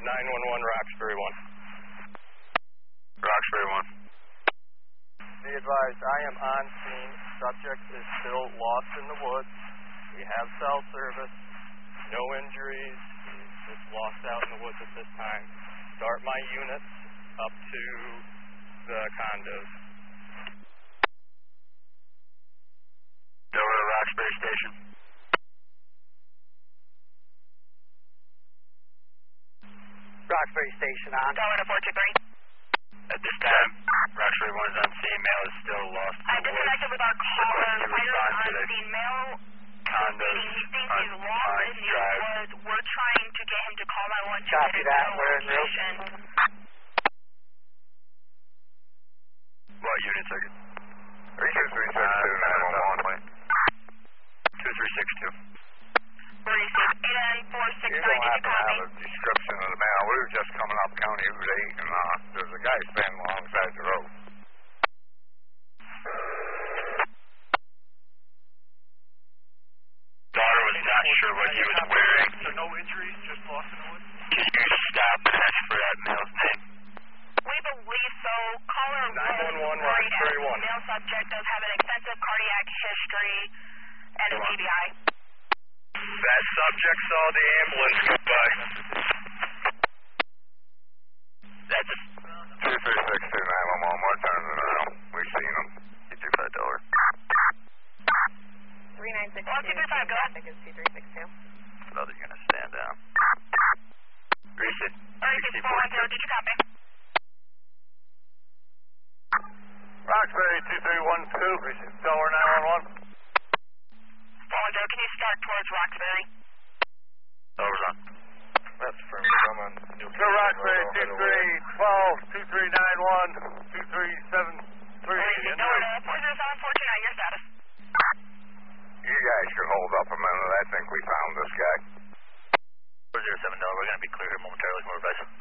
911 Roxbury 1. Roxbury 1. Be advised, I am on scene. Subject is still lost in the woods. We have cell service. No injuries. He's just lost out in the woods at this time. Start my units up to the condos. Over to Roxbury Station. Roxbury Station on. Go into 423. At this time, Roxbury 1 is on scene. Male is still lost in the woods. Disconnected with our caller. Fighter on scene. Male. Condos He thinks he's lost in the woods. We're trying to get him to call 911 to Copy get that. his We're in location. What unit, second? 2362 911. 2362. Where do you see? 89469, You did don't you happen to copy? have a description of the man. We were just coming up County Route 8 and there's a guy standing alongside the road. Daughter was not sure what he was wearing. So no injuries, just lost in the woods? Can you stop and ask for that male's name? We believe so. Caller 911 was Roxbury 1. Male subject does have an extensive cardiac history and a TBI. That subject saw the ambulance go by. That's a 2362 911. We're turning around. We've seen him. $235. 3962. 1235, go ahead. Traffic is 2362. another unit. Stand down. Recent. 410, did you copy? Roxbury 2312. Recent Tower 911. 410, can you start towards Roxbury? Over's on. That's from someone. To Roxbury 2312 2391 2373. No, 407 your status. You guys should hold up a minute. I think we found this guy. 407, no, we're going to be clear here momentarily from our base.